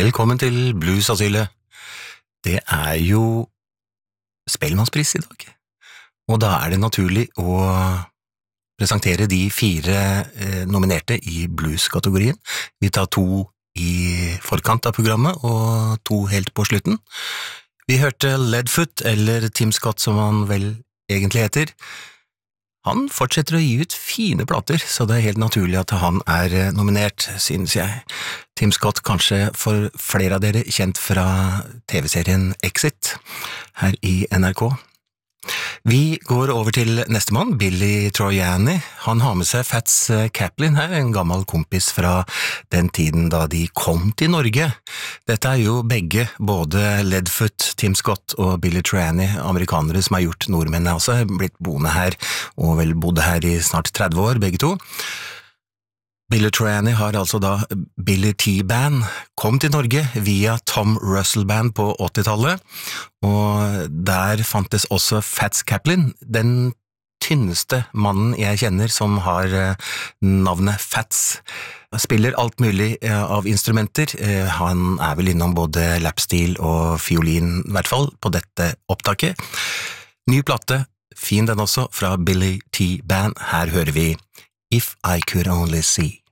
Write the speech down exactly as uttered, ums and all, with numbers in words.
Velkommen til Bluesasylet. Det er jo Spellemannspris i dag, og da er det naturlig å presentere de fire eh, nominerte i blues-kategorien. Vi tar to i forkant av programmet, og to helt på slutten. Vi hørte Leadfoot, eller Tim Scott som han vel egentlig heter. Han fortsetter å gi ut fine plater, så det er helt naturlig at han er nominert, synes jeg. Tim Scott kanskje for flere av dere kjent fra T V-serien Exit, her i N R K. Vi går over til nestemann, Billy Troiani. Han har med seg Fats Kaplan her, en gammel kompis fra den tiden da de kom til Norge. Dette er jo begge, både Leadfoot, Tim Scott og Billy Troiani, amerikanere som har gjort nordmennene også, blitt boende her, og vel bodde her i snart tretti år, begge to. Billy Troiani har altså da Billy T Band, kom til Norge via Tom Russell Band på åttitallet, og der fantes også Fats Kaplan, den tynneste mannen jeg kjenner som har navnet Fats. Han spiller alt mulig av instrumenter, han er vel innom både lapsteel og fiolin, i hvert fall på dette opptaket. Ny platte, fin den også, fra Billy T Band. Her hører vi If I Could Only See.